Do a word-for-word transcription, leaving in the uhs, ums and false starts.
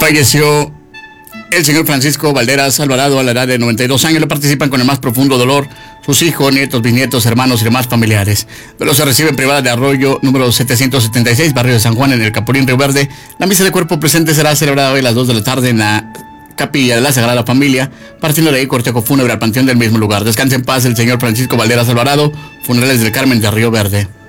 Falleció el señor Francisco Valderas Alvarado a la edad de noventa y dos años. Le participan con el más profundo dolor sus hijos, nietos, bisnietos, hermanos y demás familiares. Pero se recibe en privada de Arroyo, número setecientos setenta y seis, barrio de San Juan, en el Capulín, Río Verde. La misa de cuerpo presente será celebrada hoy a las dos de la tarde en la Capilla de la Sagrada Familia, partiendo de ahí cortejo fúnebre al panteón del mismo lugar. Descanse en paz el señor Francisco Valderas Alvarado, Funerales del Carmen de Río Verde.